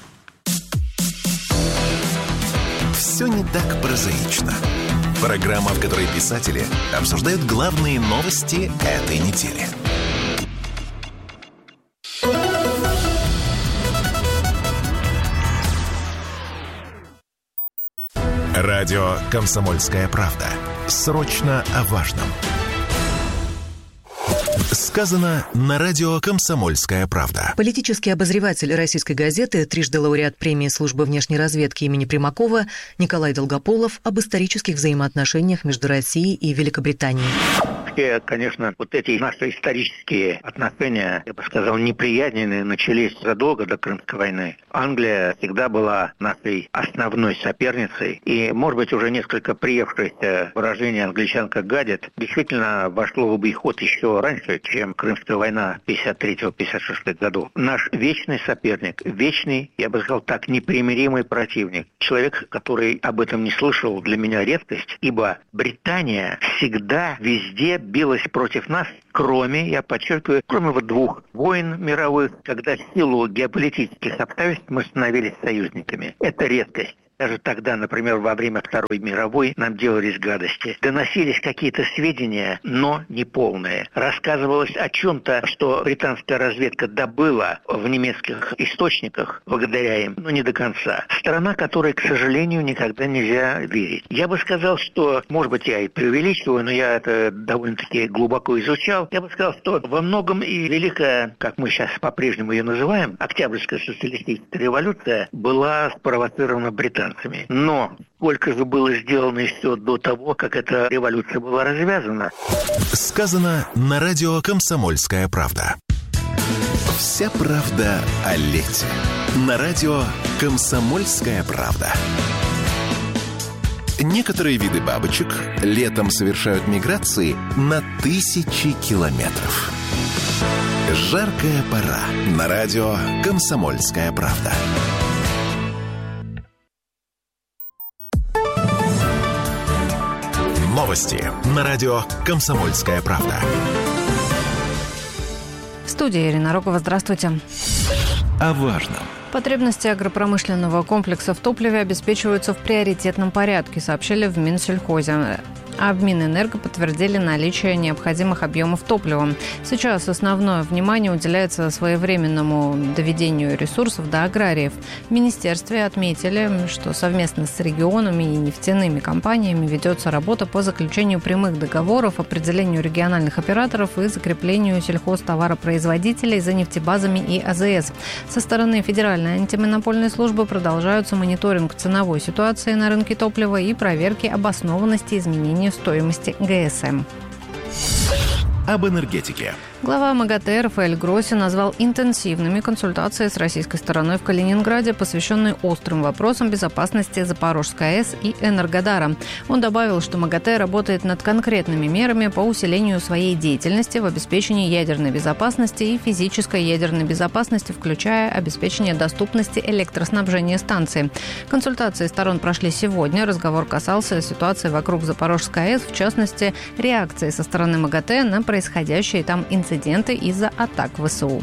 «Все не так прозаично». Программа, в которой писатели обсуждают главные новости этой недели. Радио «Комсомольская правда». Срочно о важном. Сказано на радио «Комсомольская правда». Политический обозреватель «Российской газеты», трижды лауреат премии службы внешней разведки имени Примакова Николай Долгополов об исторических взаимоотношениях между Россией и Великобританией. Вообще, конечно, вот эти наши исторические отношения, я бы сказал, неприязненные, начались задолго до Крымской войны. Англия всегда была нашей основной соперницей. И, может быть, уже несколько приевшееся выражение «англичанка гадит» действительно вошло в обиход еще раньше, чем Крымская война 53-56 годов. Наш вечный соперник, вечный, я бы сказал так, непримиримый противник. Человек, который об этом не слышал, для меня редкость, ибо Британия всегда везде билась против нас, кроме, я подчеркиваю, кроме вот двух войн мировых, когда в силу геополитических обстоятельств мы становились союзниками. Это редкость. Даже тогда, например, во время Второй мировой нам делались гадости. Доносились какие-то сведения, но не полные. Рассказывалось о чем-то, что британская разведка добыла в немецких источниках, благодаря им, но не до конца. Страна, которой, к сожалению, никогда нельзя верить. Я бы сказал, что, может быть, я и преувеличиваю, но я это довольно-таки глубоко изучал. Я бы сказал, что во многом и великая, как мы сейчас по-прежнему ее называем, Октябрьская социалистическая революция была спровоцирована британцами. Но сколько же было сделано еще до того, как эта революция была развязана? Сказано на радио «Комсомольская правда». Вся правда о лете. На радио «Комсомольская правда». Некоторые виды бабочек летом совершают миграции на тысячи километров. Жаркая пора. На радио «Комсомольская правда». Новости на радио «Комсомольская правда». В студии Ирина Рогова. Здравствуйте. О важном. Потребности агропромышленного комплекса в топливе обеспечиваются в приоритетном порядке, сообщили в Минсельхозе. А в Минэнерго подтвердили наличие необходимых объемов топлива. Сейчас основное внимание уделяется своевременному доведению ресурсов до аграриев. В министерстве отметили, что совместно с регионами и нефтяными компаниями ведется работа по заключению прямых договоров, определению региональных операторов и закреплению сельхозтоваропроизводителей за нефтебазами и АЗС. Со стороны Федеральной антимонопольной службы продолжаются мониторинг ценовой ситуации на рынке топлива и проверки обоснованности изменений стоимости ГСМ. Об энергетике. Глава МАГАТЭ Рафаэль Гросси назвал интенсивными консультации с российской стороной в Калининграде, посвященные острым вопросам безопасности Запорожской АЭС и Энергодара. Он добавил, что МАГАТЭ работает над конкретными мерами по усилению своей деятельности в обеспечении ядерной безопасности и физической ядерной безопасности, включая обеспечение доступности электроснабжения станции. Консультации сторон прошли сегодня. Разговор касался ситуации вокруг Запорожской АЭС, в частности, реакции со стороны МАГАТЭ на происходящие там инциденты из-за атак ВСУ.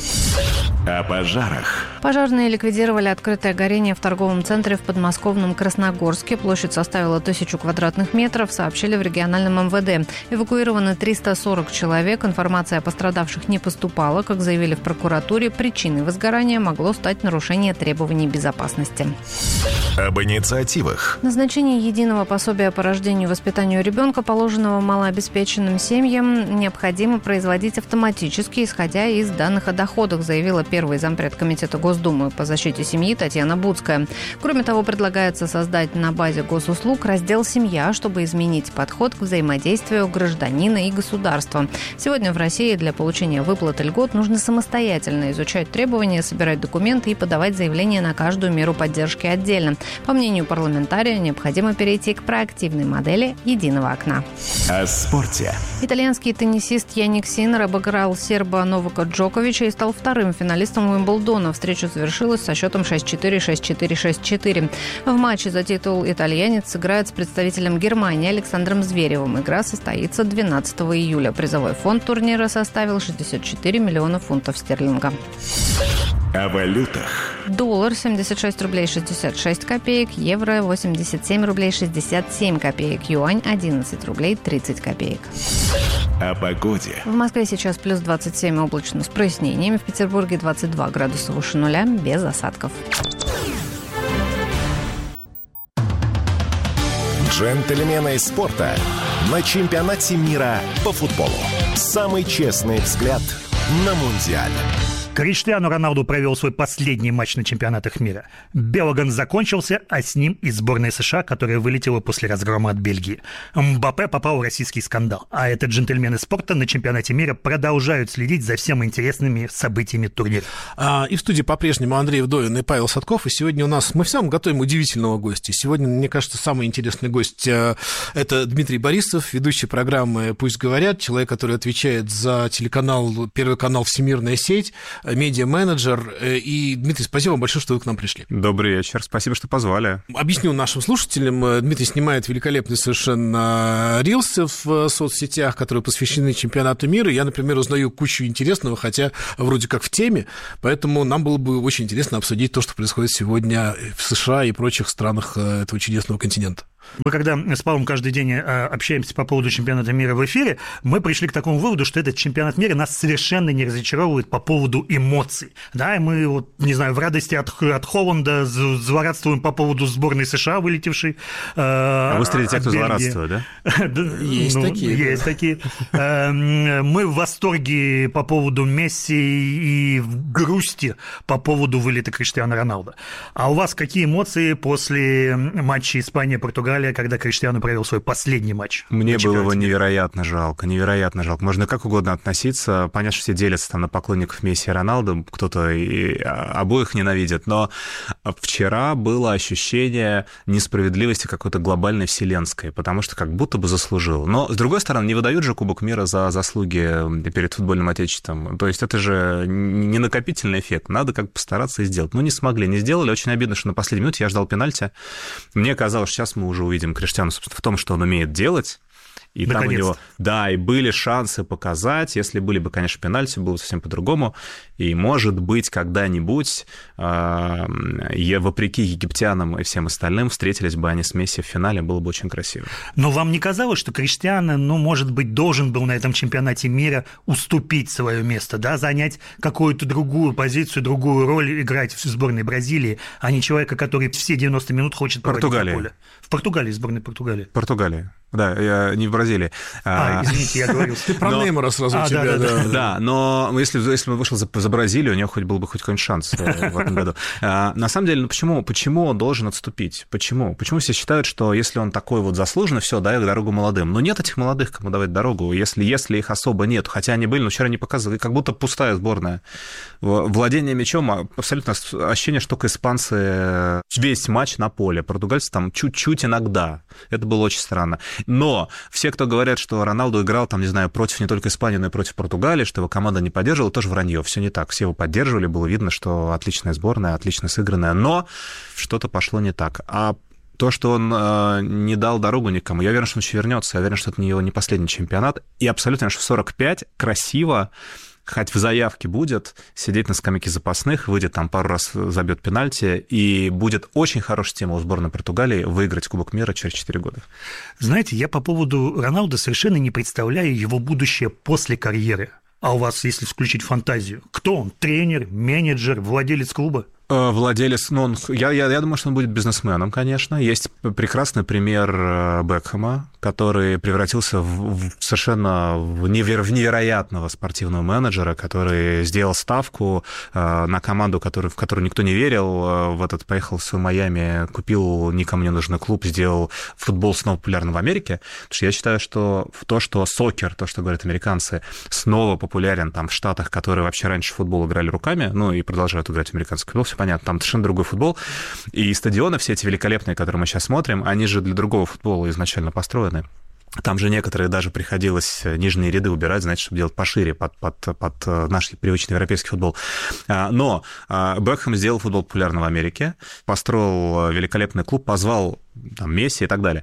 О пожарах. Пожарные ликвидировали открытое горение в торговом центре в подмосковном Красногорске. Площадь составила 1000 квадратных метров, сообщили в региональном МВД. Эвакуированы 340 человек. Информация о пострадавших не поступала. Как заявили в прокуратуре, причиной возгорания могло стать нарушение требований безопасности. Об инициативах. Назначение единого пособия по рождению и воспитанию ребенка, положенного малообеспеченным семьям, необходимо производить автоматически, исходя из данных о доходах, заявила первый зампред Комитета Госдумы по защите семьи Татьяна Буцкая. Кроме того, предлагается создать на базе госуслуг раздел «Семья», чтобы изменить подход к взаимодействию гражданина и государства. Сегодня в России для получения выплат и льгот нужно самостоятельно изучать требования, собирать документы и подавать заявления на каждую меру поддержки отдельно. По мнению парламентария, необходимо перейти к проактивной модели единого окна. О спорте. Итальянский теннисист Яник Синнер обыграл серба Новака Джоковича и стал вторым финалистом Уимблдона. Встреча завершилась со счетом 6-4, 6-4, 6-4. В матче за титул итальянец сыграет с представителем Германии Александром Зверевым. Игра состоится 12 июля. Призовой фонд турнира составил 64 миллиона фунтов стерлинга. О валютах. Доллар 76 рублей 66 копеек, евро 87 рублей 67 копеек, юань 11 рублей 30 копеек. О погоде. В Москве сейчас плюс 27 облачно с прояснениями, в Петербурге 22 градуса выше нуля без осадков. Джентльмены спорта на чемпионате мира по футболу. Самый честный взгляд на Мундиаль. Криштиану Роналду провел свой последний матч на чемпионатах мира. Белоган закончился, а с ним и сборная США, которая вылетела после разгрома от Бельгии. Мбаппе попал в российский скандал, а это джентльмены спорта на чемпионате мира продолжают следить за всеми интересными событиями турнира. И в студии по-прежнему Андрей Вдовин и Павел Садков, и сегодня у нас мы всем готовим удивительного гостя. Сегодня, мне кажется, самый интересный гость – это Дмитрий Борисов, ведущий программы «Пусть говорят», человек, который отвечает за телеканал, Первый канал «Всемирная сеть», медиа-менеджер. И, Дмитрий, спасибо вам большое, что вы к нам пришли. Добрый вечер, спасибо, что позвали. Объясню нашим слушателям. Дмитрий снимает великолепные совершенно рилсы в соцсетях, которые посвящены чемпионату мира. Я, например, узнаю кучу интересного, хотя вроде как в теме, поэтому нам было бы очень интересно обсудить то, что происходит сегодня в США и прочих странах этого чудесного континента. Мы когда с Павлом каждый день общаемся по поводу чемпионата мира в эфире, мы пришли к такому выводу, что этот чемпионат мира нас совершенно не разочаровывает по поводу эмоций. Да, и мы, вот, не знаю, в радости от Холланда злорадствуем по поводу сборной США, вылетевшей вы встретите тех, кто злорадствует, да? Есть такие. Есть такие. Мы в восторге по поводу Месси и в грусти по поводу вылета Криштиану Роналду. А у вас какие эмоции после матча Испания-Португалия, когда Криштиану провел свой последний матч? Мне было его невероятно жалко. Можно как угодно относиться. Понятно, что все делятся там на поклонников Месси и Роналду, кто-то и обоих ненавидит, но вчера было ощущение несправедливости какой-то глобальной вселенской, потому что как будто бы заслужил. Но, с другой стороны, не выдают же Кубок мира за заслуги перед футбольным отечеством. То есть это же не накопительный эффект. Надо как бы постараться и сделать. Ну, не смогли, не сделали. Очень обидно, что на последней минуте я ждал пенальти. Мне казалось, сейчас мы уже увидим Криштиану, собственно, в том, что он умеет делать. И там у него, да, и были шансы показать. Если были бы, конечно, пенальти, было совсем по-другому. И, может быть, когда-нибудь, вопреки египтянам и всем остальным, встретились бы они с Месси в финале, было бы очень красиво. Но вам не казалось, что Криштиану, может быть, должен был на этом чемпионате мира уступить свое место, да, занять какую-то другую позицию, другую роль, играть в сборной Бразилии, а не человека, который все 90 минут хочет проводить на поле? В Португалии, сборной Португалии. Португалия. Да, я не в Бразилии. Извините, я говорил. Ты про Неймара сразу у тебя. Да, но если бы вышел за Бразилию, у него был бы хоть какой-нибудь шанс в этом году. На самом деле, почему он должен отступить? Почему? Почему все считают, что если он такой вот заслуженный, все, дай дорогу молодым? Но нет этих молодых, кому давать дорогу, если их особо нет. Хотя они были, но вчера не показывали, как будто пустая сборная. Владение мячом, абсолютно ощущение, что только испанцы весь матч на поле, португальцы там чуть-чуть иногда. Это было очень странно. Но все, кто говорят, что Роналду играл, там, не знаю, против не только Испании, но и против Португалии, что его команда не поддерживала, тоже вранье. Все не так. Все его поддерживали, было видно, что отличная сборная, отлично сыгранная, но что-то пошло не так. А то, что он не дал дорогу никому, я уверен, что он еще вернется, я уверен, что это его не последний чемпионат, и абсолютно, что в 45 красиво, хоть в заявке будет сидеть на скамейке запасных, выйдет там пару раз, забьет пенальти, и будет очень хороший стимул сборной Португалии выиграть Кубок мира через 4 года. Знаете, я по поводу Роналду совершенно не представляю его будущее после карьеры. А у вас, если включить фантазию, кто он? Тренер, менеджер, владелец клуба? Владелец, я думаю, что он будет бизнесменом, конечно. Есть прекрасный пример Бекхэма, который превратился в совершенно невероятного спортивного менеджера, который сделал ставку на команду, в которую никто не верил. Поехал в Майами, купил никому не нужный клуб, сделал футбол снова популярным в Америке. Потому что я считаю, что сокер, то, что говорят американцы, снова популярен там в Штатах, которые вообще раньше в футбол играли руками, и продолжают играть в американский футбол, понятно, там совершенно другой футбол. И стадионы все эти великолепные, которые мы сейчас смотрим, они же для другого футбола изначально построены. Там же некоторые даже приходилось нижние ряды убирать, знаете, чтобы делать пошире под наш привычный европейский футбол. Но Бекхэм сделал футбол популярным в Америке, построил великолепный клуб, позвал там Месси и так далее.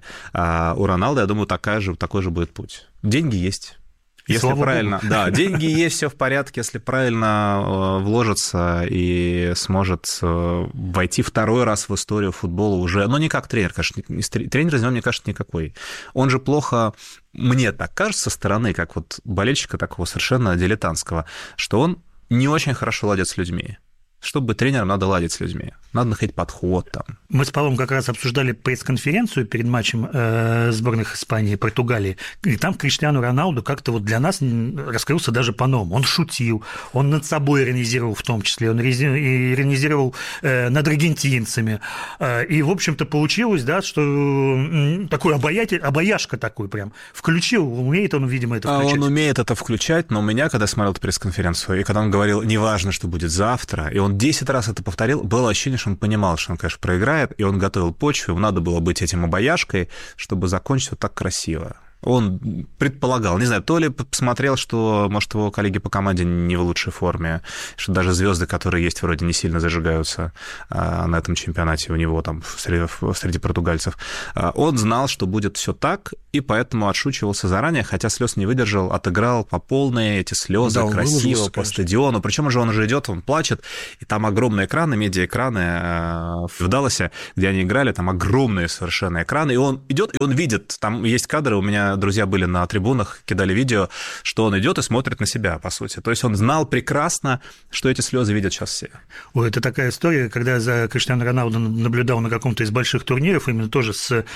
У Роналду, я думаю, такой же будет путь. Деньги есть. Если правильно, да, деньги есть, все в порядке, если правильно вложится и сможет войти второй раз в историю футбола уже, не как тренер, конечно, тренер из него, мне кажется, никакой. Он же плохо, мне так кажется, со стороны, как болельщика такого совершенно дилетантского, что он не очень хорошо ладит с людьми. чтобы тренерам надо ладить с людьми. Надо находить подход там. Мы с Павлом как раз обсуждали пресс-конференцию перед матчем сборных Испании и Португалии, и там Криштиану Роналду как-то вот для нас раскрылся даже по-новому. Он шутил, он над собой иронизировал в том числе, он иронизировал над аргентинцами. И, в общем-то, получилось, да, что такой обаяшка такой прям включил, умеет он, видимо, это включать. Он умеет это включать, но у меня, когда смотрел эту пресс-конференцию, и когда он говорил, неважно, что будет завтра, и он 10 раз это повторил, было ощущение, что он понимал, что он, конечно, проиграет, и он готовил почву, ему надо было быть этим обаяшкой, чтобы закончить вот так красиво. Он предполагал, не знаю, то ли посмотрел, что, может, его коллеги по команде не в лучшей форме, что даже звезды, которые есть, вроде не сильно зажигаются на этом чемпионате у него там среди португальцев. Он знал, что будет все так, и поэтому отшучивался заранее, хотя слез не выдержал, отыграл по полной эти слезы, да, красиво по стадиону. Причем он уже идет, он плачет, и там огромные экраны, медиаэкраны в Далласе, где они играли, там огромные совершенно экраны, и он идет, и он видит, там есть кадры, у меня друзья были на трибунах, кидали видео, что он идет и смотрит на себя, по сути. То есть он знал прекрасно, что эти слезы видят сейчас все. Ой, это такая история, когда я за Криштиану Роналду наблюдал на каком-то из больших турниров, именно тоже с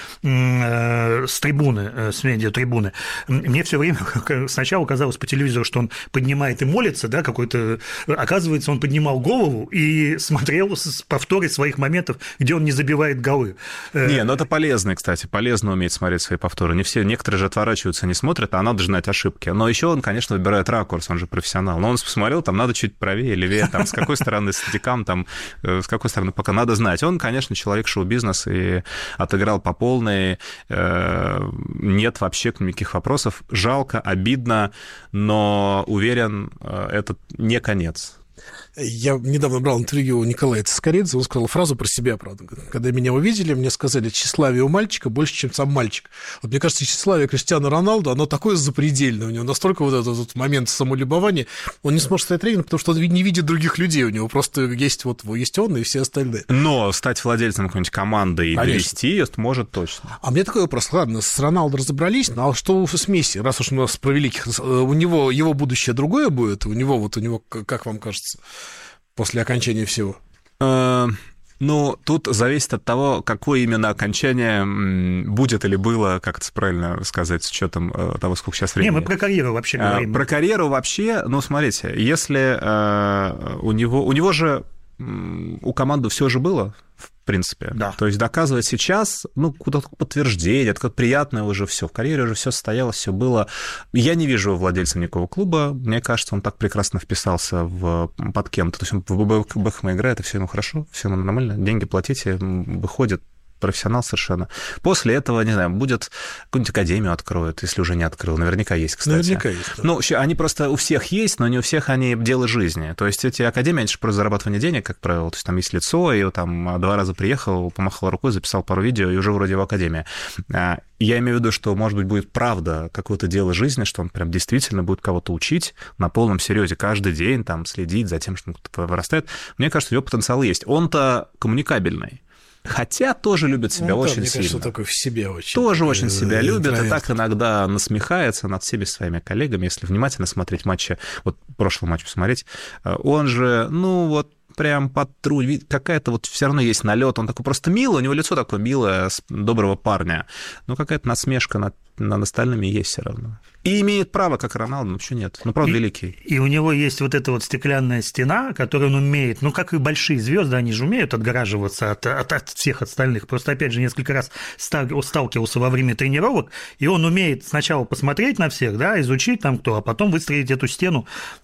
трибуны, с медиатрибуны. Мне все время сначала казалось по телевизору, что он поднимает и молится, да, какой-то... Оказывается, он поднимал голову и смотрел повторы своих моментов, где он не забивает голы. Не, ну это полезно, кстати, полезно уметь смотреть свои повторы. Не все, некоторые же отворачиваются, не смотрят, а надо же знать ошибки. Но еще он, конечно, выбирает ракурс, он же профессионал. Но он посмотрел, там надо чуть правее, левее, там, с какой стороны стадикам, там, с какой стороны пока надо знать. Он, конечно, человек шоу-бизнеса и отыграл по полной. Нет вообще никаких вопросов. Жалко, обидно, но уверен, это не конец. Я недавно брал интервью у Николая Цискоридзе, он сказал фразу про себя, правда. Когда меня увидели, мне сказали, тщеславие у мальчика больше, чем сам мальчик. Вот мне кажется, тщеславие Криштиану Роналду, оно такое запредельное, у него настолько вот этот вот момент самолюбования, он не сможет стать тренером, потому что он не видит других людей, у него просто есть вот есть он и все остальные. Но стать владельцем какой-нибудь команды и довести ее может точно. А мне такой вопрос, ладно, с Роналдо разобрались, но что с Месси, раз уж у нас про великих, у него его будущее другое будет, у него, как вам кажется, после окончания всего? Ну, тут зависит от того, какое именно окончание будет или было, как это правильно сказать, с учетом того, сколько сейчас времени. Не, мы про карьеру вообще говорим. Про карьеру вообще, ну, смотрите, если у него же, у команды все же было, в принципе. Да. То есть доказывать сейчас, ну, куда-то подтверждение, это как приятное уже все. В карьере уже все состоялось, все было. Я не вижу владельцем никакого клуба. Мне кажется, он так прекрасно вписался под кем-то. То есть он в Бэкхэма играет, и все ему хорошо, все ему нормально. Деньги платите, выходит. Профессионал совершенно. После этого, не знаю, будет какую-нибудь академию откроют, если уже не открыл. Наверняка есть, кстати. Наверняка есть, да. Ну, они просто у всех есть, но не у всех они дело жизни. То есть эти академии, это же просто зарабатывание денег, как правило. То есть там есть лицо, и там 2 раза приехал, помахал рукой, записал пару видео, и уже вроде в академии. Я имею в виду, что, может быть, будет правда какое-то дело жизни, что он прям действительно будет кого-то учить на полном серьезе каждый день, там, следить за тем, что кто-то вырастает. Мне кажется, его потенциал есть. Он-то коммуникабельный. Хотя тоже любит себя очень сильно. Кажется, такой в себе очень. Тоже очень себя любит, и так иногда насмехается над всеми своими коллегами. Если внимательно смотреть матчи, вот прошлый матч посмотреть, он же, ну вот, прям патруль, какая-то вот все равно есть налет, он такой просто милый, у него лицо такое милое, доброго парня, но какая-то насмешка над остальными есть все равно. И имеет право, как Роналду, но почему нет? Ну, правда, великий. И у него есть вот эта вот стеклянная стена, которую он умеет, ну, как и большие звезды, они же умеют отгораживаться от всех остальных. Просто, опять же, несколько раз сталкивался во время тренировок, и он умеет сначала посмотреть на всех, да, изучить там кто, а потом выстроить эту стену,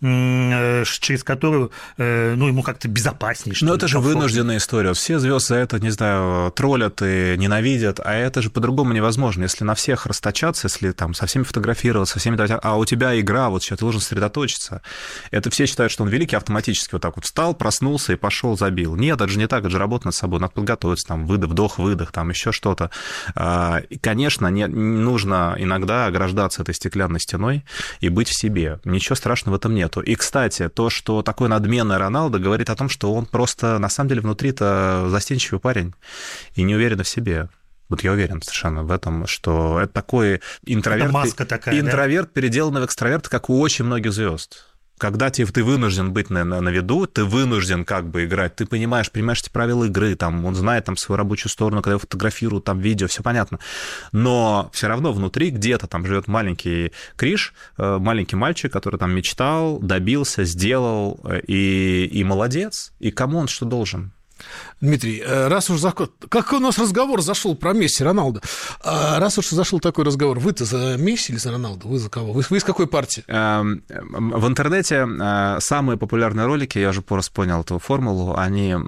через которую, ну, ему как-то безопаснее. Но это же вынужденная история. Все звезды за это, не знаю, троллят и ненавидят, а это же по-другому невозможно. Если на всех расточаться, если там со всеми фотографироваться, со всеми, а у тебя игра, вот сейчас ты должен сосредоточиться. Это все считают, что он великий, автоматически вот так вот встал, проснулся и пошел, забил. Нет, это же не так, это же работа над собой, надо подготовиться, там, вдох-выдох, там, еще что-то. И, конечно, нужно иногда ограждаться этой стеклянной стеной и быть в себе. Ничего страшного в этом нету. И, кстати, то, что такой надменный Роналдо, говорит о том, что он просто, на самом деле, внутри-то застенчивый парень и не уверен в себе. Вот я уверен совершенно в этом, что это такой интроверт, это маска такая, интроверт, да? Переделанный в экстраверт, как у очень многих звезд. Когда ты вынужден быть на виду, ты вынужден как бы играть, ты понимаешь эти правила игры, там, он знает там свою рабочую сторону, когда его фотографируют, там, видео, все понятно. Но все равно внутри где-то там живет маленький Криш, маленький мальчик, который там мечтал, добился, сделал, и молодец. И кому он что должен? Дмитрий, раз уж как у нас разговор зашел про Месси, Роналдо, раз уж зашел такой разговор, вы-то за Месси или за Роналдо? Вы за кого? Вы из какой партии? В интернете самые популярные ролики, я уже просто понял эту формулу,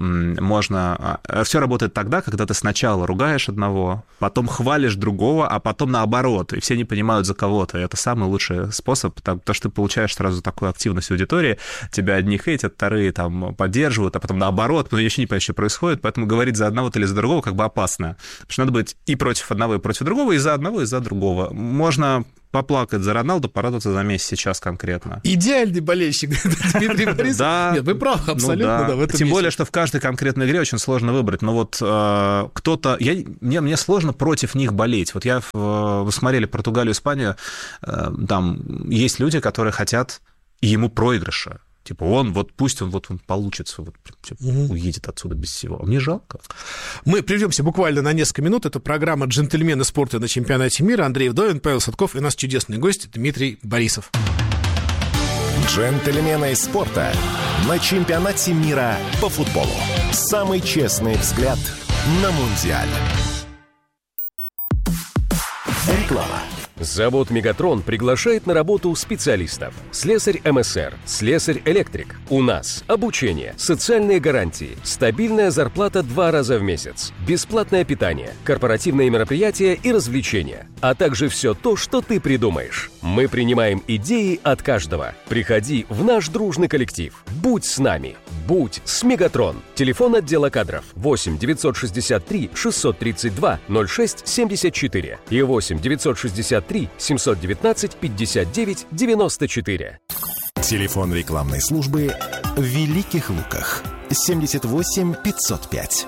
все работает тогда, когда ты сначала ругаешь одного, потом хвалишь другого, а потом наоборот, и все не понимают за кого-то. Это самый лучший способ, потому что ты получаешь сразу такую активность аудитории, тебя одни хейтят, вторые там поддерживают, а потом наоборот, но я еще не понимаю, что происходит, поэтому говорить за одного или за другого как бы опасно. Потому что надо быть и против одного, и против другого, и за одного, и за другого. Можно поплакать за Роналду, порадоваться за Месси сейчас конкретно. Идеальный болельщик Дмитрий Борисов. Да. Нет, вы правы, абсолютно. Да. Тем более, что в каждой конкретной игре очень сложно выбрать. Но вот кто-то... Мне сложно против них болеть. Вот вы смотрели Португалию, Испанию, там есть люди, которые хотят ему проигрыша. Типа пусть он получится, уедет отсюда без всего. А мне жалко. Мы прервемся буквально на несколько минут. Это программа «Джентльмены спорта» на чемпионате мира. Андрей Вдовин, Павел Садков и наш чудесный гость Дмитрий Борисов. «Джентльмены спорта» на чемпионате мира по футболу. Самый честный взгляд на Мундиаль. Реклама. Завод «Мегатрон» приглашает на работу специалистов. Слесарь МСР, слесарь-электрик. У нас обучение, социальные гарантии, стабильная зарплата 2 раза в месяц, бесплатное питание, корпоративные мероприятия и развлечения, а также все то, что ты придумаешь. Мы принимаем идеи от каждого. Приходи в наш дружный коллектив. Будь с нами. Будь с «Мегатрон». Телефон отдела кадров 8 963 632 06 74 и 8 963 719 59 94. Телефон рекламной службы в Великих Луках 78 505.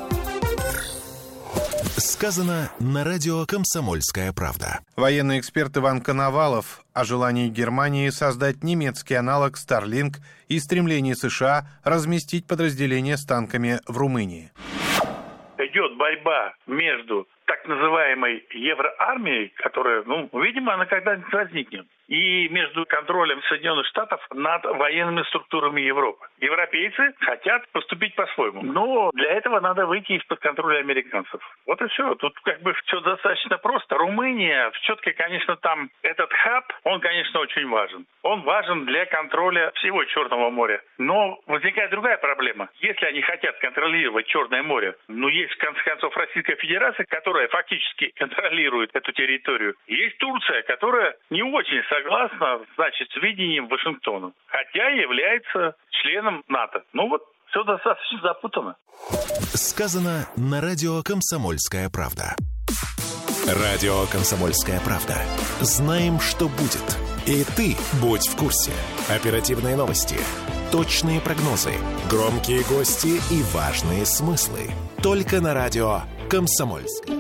Сказано на радио «Комсомольская правда». Военный эксперт Иван Коновалов о желании Германии создать немецкий аналог Starlink и стремлении США разместить подразделения с танками в Румынии. Идет борьба между так называемой евроармией, которая, видимо, она когда-нибудь возникнет, и между контролем Соединенных Штатов над военными структурами Европы. Европейцы хотят поступить по-своему, но для этого надо выйти из-под контроля американцев. Вот и все. Тут все достаточно просто. Румыния, все-таки, конечно, там этот хаб, он, конечно, очень важен. Он важен для контроля всего Черного моря. Но возникает другая проблема. Если они хотят контролировать Черное море, есть, в конце концов, Российская Федерация, которая фактически контролирует эту территорию. Есть Турция, которая не очень согласна, с видением Вашингтона, хотя является членом НАТО. Все достаточно запутано. Сказано на радио «Комсомольская правда». Радио «Комсомольская правда». Знаем, что будет. И ты будь в курсе. Оперативные новости, точные прогнозы, громкие гости и важные смыслы. Только на радио «Комсомольская».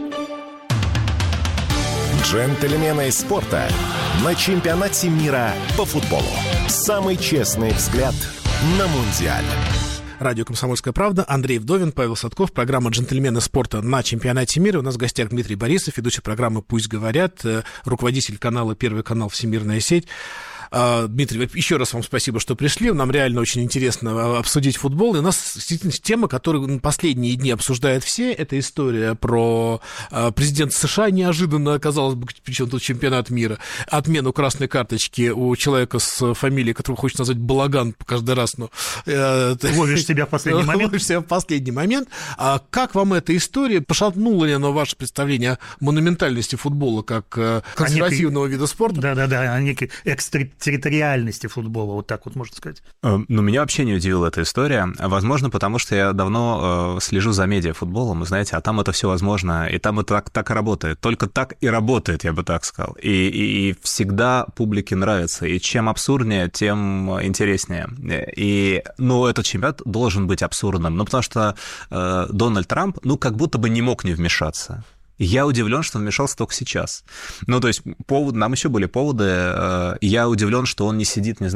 Джентльмены спорта на чемпионате мира по футболу. Самый честный взгляд на Мундиаль. Радио «Комсомольская правда». Андрей Вдовин, Павел Садков. Программа «Джентльмены спорта» на чемпионате мира. У нас в гостях Дмитрий Борисов, ведущий программы «Пусть говорят», руководитель канала «Первый канал. Всемирная сеть». Дмитрий, еще раз вам спасибо, что пришли. Нам реально очень интересно обсудить футбол. И у нас действительно тема, которую последние дни обсуждают все, это история про президента США. Неожиданно, казалось бы, причем тут чемпионат мира, отмену красной карточки у человека с фамилией, которого хочется назвать Балаган каждый раз. Ловишь себя в последний момент. Ловишь себя в последний момент. А как вам эта история? Пошатнула ли она ваше представление о монументальности футбола как консервативного вида спорта? Да, о некой экстерриториальности футбола, вот так вот можно сказать. Меня вообще не удивила эта история. Возможно, потому что я давно слежу за медиафутболом, знаете, а там это все возможно, и там это так и работает. Только так и работает, я бы так сказал. И всегда публике нравится. И чем абсурднее, тем интереснее. И, этот чемпионат должен быть абсурдным. Потому что Дональд Трамп, как будто бы не мог не вмешаться. Я удивлен, что он вмешался только сейчас. То есть нам еще были поводы. Я удивлен, что он не сидит, не знаю,